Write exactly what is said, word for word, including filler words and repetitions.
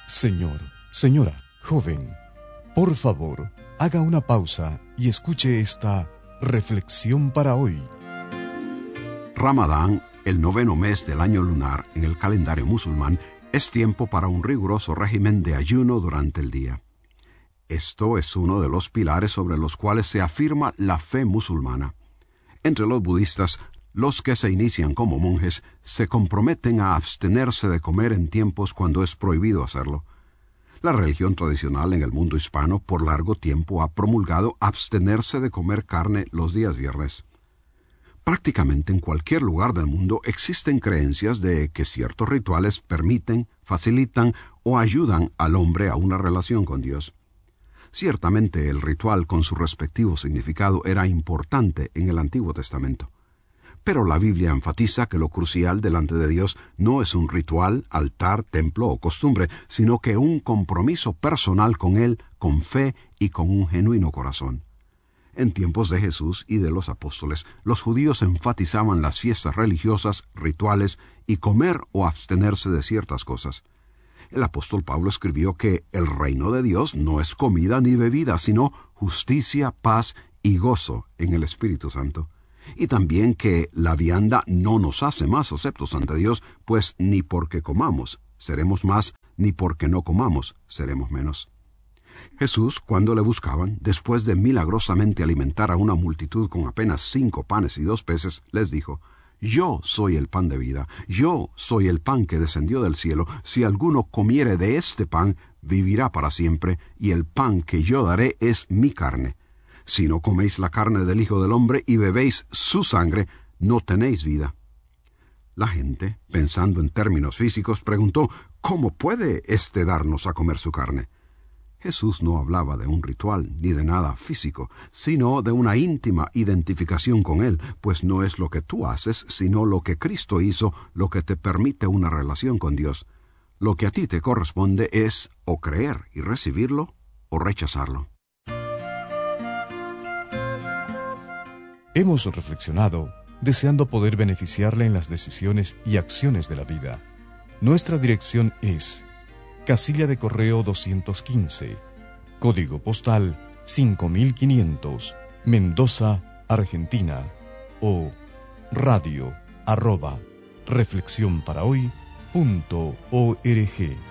Señor, señora, joven, por favor, haga una pausa y escuche esta reflexión para hoy. Ramadán, el noveno mes del año lunar en el calendario musulmán, es tiempo para un riguroso régimen de ayuno durante el día. Esto es uno de los pilares sobre los cuales se afirma la fe musulmana. Entre los budistas, los que se inician como monjes se comprometen a abstenerse de comer en tiempos cuando es prohibido hacerlo. La religión tradicional en el mundo hispano por largo tiempo ha promulgado abstenerse de comer carne los días viernes. Prácticamente en cualquier lugar del mundo existen creencias de que ciertos rituales permiten, facilitan o ayudan al hombre a una relación con Dios. Ciertamente el ritual con su respectivo significado era importante en el Antiguo Testamento. Pero la Biblia enfatiza que lo crucial delante de Dios no es un ritual, altar, templo o costumbre, sino que un compromiso personal con Él, con fe y con un genuino corazón. En tiempos de Jesús y de los apóstoles, los judíos enfatizaban las fiestas religiosas, rituales y comer o abstenerse de ciertas cosas. El apóstol Pablo escribió que el reino de Dios no es comida ni bebida, sino justicia, paz y gozo en el Espíritu Santo. Y también que la vianda no nos hace más aceptos ante Dios, pues ni porque comamos seremos más, ni porque no comamos seremos menos. Jesús, cuando le buscaban, después de milagrosamente alimentar a una multitud con apenas cinco panes y dos peces, les dijo: Yo soy el pan de vida, yo soy el pan que descendió del cielo. Si alguno comiere de este pan, vivirá para siempre, y el pan que yo daré es mi carne. Si no coméis la carne del Hijo del Hombre y bebéis su sangre, no tenéis vida. La gente, pensando en términos físicos, preguntó: ¿Cómo puede éste darnos a comer su carne? Jesús no hablaba de un ritual ni de nada físico, sino de una íntima identificación con Él, pues no es lo que tú haces, sino lo que Cristo hizo, lo que te permite una relación con Dios. Lo que a ti te corresponde es o creer y recibirlo o rechazarlo. Hemos reflexionado deseando poder beneficiarle en las decisiones y acciones de la vida. Nuestra dirección es Casilla de Correo doscientos quince, Código Postal cinco mil quinientos, Mendoza, Argentina, o radio arroba reflexión para hoy punto org.